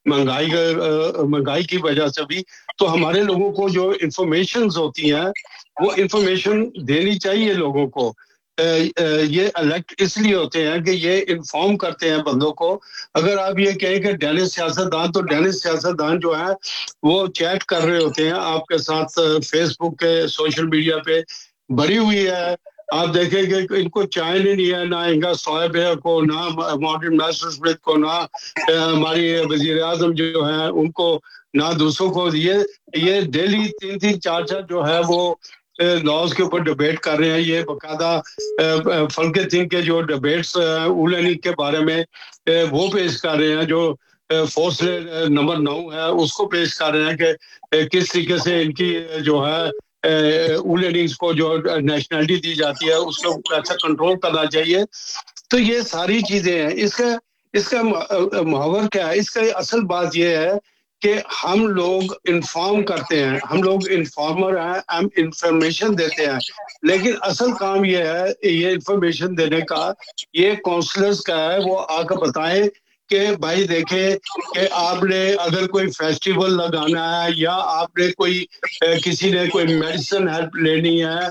महंगाई की वजह से भी, तो हमारे लोगों को जो इंफॉर्मेशंस होती हैं वो इंफॉर्मेशन देनी चाहिए लोगों को। ये इलेक्ट इसलिए होते हैं कि ये इन्फॉर्म करते हैं बंदों को। अगर आप ये कहें कि डैनिश सियासतदान, तो डैनिश सियासतदान जो है वो चैट कर रहे होते हैं आपके साथ फेसबुक के सोशल मीडिया पे भरी हुई है। आप देखेंगे कि इनको चाय नहीं है, ना इनका सोएब को, ना मॉडर्न मैस्टर स्मिथ को, ना हमारी वजीर आजम जो है उनको, ना दूसरों को। ये डेली 3-3 4-4 जो है वो लॉज के ऊपर डिबेट कर रहे हैं। ये बकायदा फलके सिंह के जो डिबेट्स उलेनिक के बारे में वो पेश कर रहे हैं, जो फोर्स नंबर 9 है उसको पेश कर रहे हैं कि किस तरीके से इनकी जो है उलेनिक्स को जो नेशनलिटी दी जाती है उसको कैसे कंट्रोल करना चाहिए। तो ये सारी चीजें हैं। इसका मुहावर क्या है? इसका असल बात ये है कि हम लोग इन्फॉर्म करते हैं, हम लोग इन्फॉर्मर हैं, हम इंफॉर्मेशन देते हैं, लेकिन असल काम ये है, ये इंफॉर्मेशन देने का ये काउंसलर्स का है। वो आकर बताएं कि भाई देखें कि आपने अगर कोई फेस्टिवल लगाना है या आपने कोई किसी ने कोई मेडिसिन हेल्प लेनी है,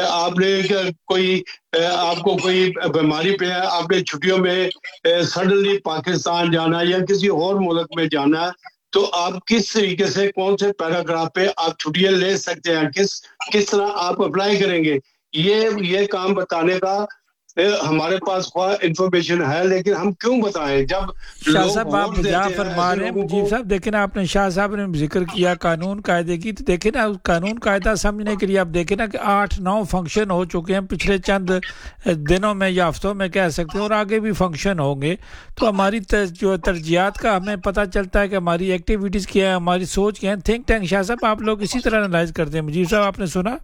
आपने कोई आपको कोई बीमारी पे है, आपने छुट्टियों में सडनली पाकिस्तान जाना है या किसी और मुल्क में जाना है, तो आप किस तरीके से कौन से पैराग्राफ पे आप छुट्टियां ले सकते हैं, किस तरह आप अप्लाई करेंगे, ये काम बताने का हमारे पास इंफॉर्मेशन है, लेकिन हम क्यों बताएं जब शाह साहब आप जहाँ फरमा रहे हैं मुजीब साहब, देखें ना आपने शाह साहब ने जिक्र किया कानून कायदे की, तो देखें ना कानून कायदा समझने के लिए आप देखें ना कि 8-9 फंक्शन हो चुके हैं पिछले चंद दिनों में या हफ्तों में कह सकते हैं, और आगे भी फंक्शन होंगे। तो हमारी जो तरजीहात का हमें पता चलता है कि हमारी एक्टिविटीज़ क्या है, हमारी सोच क्या है। थिंक टैंक शाह साहब आप लोग इसी तरह एनालाइज करते हैं। मुजीब साहब आपने सुना?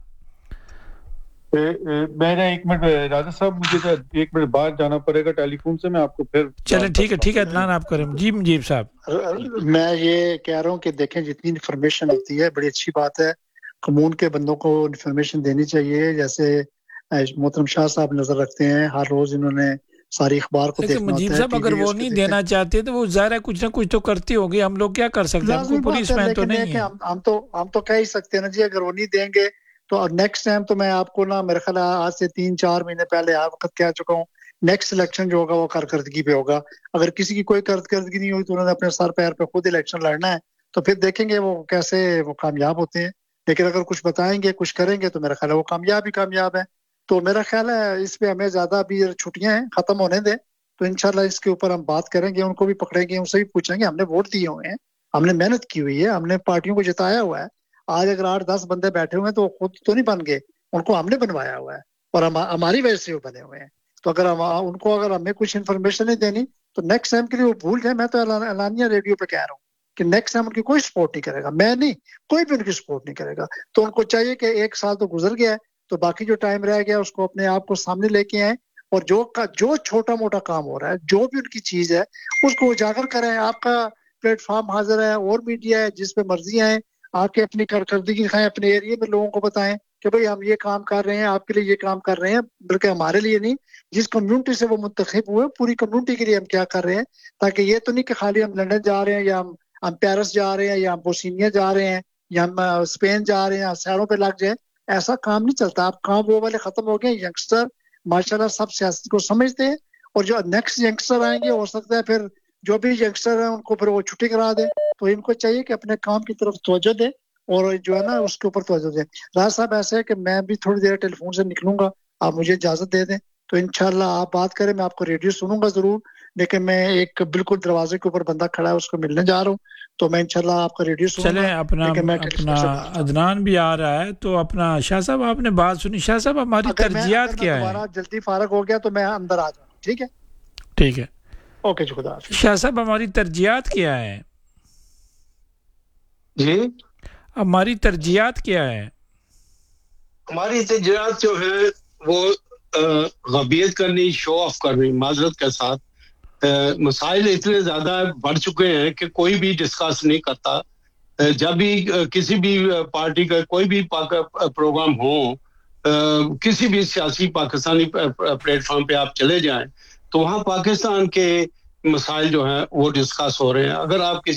मैंने 1 मिनट राजा साहब, मुझे 1 मिनट बाहर जाना पड़ेगा टेलीफोन से, मैं आपको फिर चलें ठीक है अदनान आप करें जी। मुजीब साहब मैं ये कह रहा हूँ कि देखें जितनी इन्फॉर्मेशन होती है बड़ी अच्छी बात है, कमून के बंदों को इन्फॉर्मेशन देनी चाहिए। जैसे मोहतरम शाह साहब नजर रखते हैं, हर रोज इन्होंने सारी अखबार को देखना मुजीब होता है। साहब अगर वो नहीं देना चाहते तो वो ज़ाहिर है कुछ ना कुछ तो करती होगी, हम लोग क्या कर सकते हैं, हमको पुलिसमैन तो नहीं है। हम तो कह ही सकते हैं ना जी, अगर वो नहीं देंगे तो नेक्स्ट टाइम तो मैं आपको ना मेरे ख्याल आज से 3-4 महीने पहले हर वक्त कह चुका हूँ, नेक्स्ट इलेक्शन जो होगा वो कारकर्दगी पे होगा। अगर किसी की कोई कारकर्दगी नहीं हुई तो उन्होंने अपने सर पैर पे खुद इलेक्शन लड़ना है, तो फिर देखेंगे वो कैसे वो कामयाब होते हैं। लेकिन अगर कुछ बताएंगे कुछ करेंगे तो मेरा ख्याल है वो कामयाब है। तो मेरा ख्याल है इस पे हमें ज्यादा अभी छुट्टियां हैं, खत्म होने दें, तो इंशाल्लाह इसके ऊपर हम बात करेंगे, उनको भी पकड़ेंगे, उनसे भी पूछेंगे। हमने वोट दिए हुए हैं, हमने मेहनत की हुई है, हमने पार्टियों को जिताया हुआ है। आज अगर 8-10 बंदे बैठे हुए हैं तो वो खुद तो नहीं बन गए, उनको हमने बनवाया हुआ है और हमारी वजह से वो बने हुए हैं। तो अगर अगर हमें कुछ इन्फॉर्मेशन नहीं देनी तो नेक्स्ट टाइम के लिए वो भूल जाए। मैं तो एलानिया रेडियो पे कह रहा हूँ कि नेक्स्ट टाइम उनकी कोई सपोर्ट नहीं करेगा, मैं नहीं, कोई भी उनकी सपोर्ट नहीं करेगा। तो उनको चाहिए कि 1 साल तो गुजर गया है, तो बाकी जो टाइम रह गया उसको अपने आप को सामने लेके आए और जो छोटा मोटा काम हो रहा है, जो भी उनकी चीज है उसको उजागर करें। आपका प्लेटफॉर्म हाजिर है और मीडिया है, जिस पे मर्जी आए आके अपनी कारकर्दगी दिखाएं, अपने एरिया में लोगों को बताएं कि भाई हम ये काम कर रहे हैं, आपके लिए ये काम कर रहे हैं, बल्कि हमारे लिए नहीं, जिस कम्युनिटी से वो मुंतखब हुए पूरी कम्युनिटी के लिए हम क्या कर रहे हैं। ताकि ये तो नहीं कि खाली हम लंदन जा रहे हैं या हम पेरिस जा रहे हैं या हम बोस्निया जा रहे हैं या हम स्पेन जा रहे हैं, सैरों पे लग जाए, ऐसा काम नहीं चलता। अब काम वो वाले खत्म हो गए। यंगस्टर माशाल्लाह सब सियासत को समझते हैं, और जो नेक्स्ट यंगस्टर आएंगे हो सकता है फिर जो भी यंगस्टर है उनको फिर वो छुट्टी करा दे। तो इनको चाहिए कि अपने काम की तरफ तवज्जो दे और जो है ना उसके ऊपर तवज्जो दे। राज साहब ऐसे है कि मैं भी थोड़ी देर टेलीफोन से निकलूंगा, आप मुझे इजाजत दे दें तो इंशाल्लाह आप बात करें, मैं आपको रेडियो सुनूंगा जरूर, लेकिन मैं एक बिल्कुल दरवाजे के ऊपर बंदा खड़ा है उसको मिलने जा रहा हूँ, तो मैं इंशाल्लाह आपका रेडियो सुनूंगा। चलें अपना अदनान भी आ रहा है, तो अपना शाह साहब आपने बात सुनी। शाह साहब हमारी तरजीहात क्या है? जल्दी फारग हो गया तो मैं अंदर आ जाऊँ। ठीक है ओके जी, खुदा हाफिज़। शाह साहब हमारी तरजीहात क्या है? जी हमारी तरजीहात क्या है? हमारी तरजीहात जो है वो गबीयत करनी, शो ऑफ करनी, माजरत के साथ। मसाइल इतने ज्यादा बढ़ चुके हैं कि कोई भी डिस्कस नहीं करता। जब भी किसी भी पार्टी का कोई भी प्रोग्राम हो, किसी भी सियासी पाकिस्तानी प्लेटफॉर्म पे आप चले जाएं तो वहाँ पाकिस्तान के मसाइल जो हैं वो डिस्कस हो रहे हैं। अगर आप किसी